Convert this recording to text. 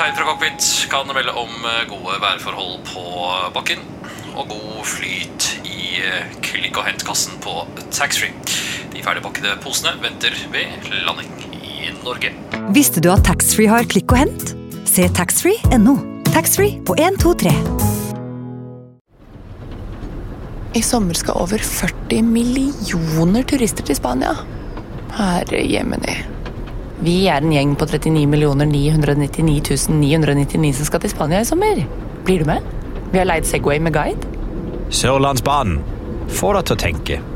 kaptein fra cockpit kan melde om gode værforhold på bakken og god flyt i klikk- og hentkassen på taxfree. De ferdigpakkede posene venter ved landing i Norge. Visste du at taxfree har klikk og hent? Se taxfree.no. Taxfree på 1, 2, 3. I sommer skal over 40 millioner turister til Spania. Herre Jemini. Vi en gjeng på 39 999 999 som skal til Spania i sommer. Blir du med? Vi har leid Segway med guide. Sørlandsbanen. Få deg til å tenke.